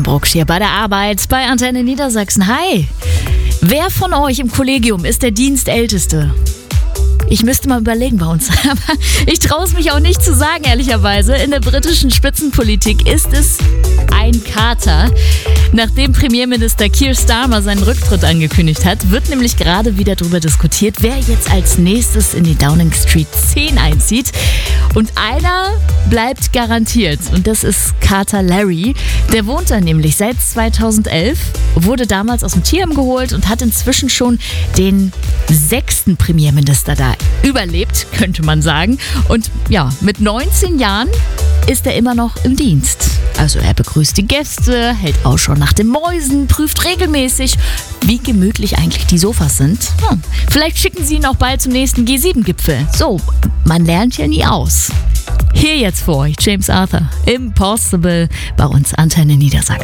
Brucksch hier bei der Arbeit bei Antenne Niedersachsen. Hi! Wer von euch im Kollegium ist der Dienstälteste? Ich müsste mal überlegen bei uns, aber ich traue es mich auch nicht zu sagen, ehrlicherweise. In der britischen Spitzenpolitik ist es ein Kater. Nachdem Premierminister Keir Starmer seinen Rücktritt angekündigt hat, wird nämlich gerade wieder darüber diskutiert, wer jetzt als nächstes in die Downing Street 10 einzieht. Und einer bleibt garantiert und das ist Kater Larry. Der wohnt da nämlich seit 2011, wurde damals aus dem Tierheim geholt und hat inzwischen schon den 6. Premierminister da überlebt, könnte man sagen. Und ja, mit 19 Jahren ist er immer noch im Dienst. Also er begrüßt die Gäste, hält Ausschau nach den Mäusen, prüft regelmäßig, wie gemütlich eigentlich die Sofas sind. Vielleicht schicken sie ihn auch bald zum nächsten G7-Gipfel. So, man lernt ja nie aus. Hier jetzt für euch James Arthur, Impossible, bei uns Antenne Niedersachsen.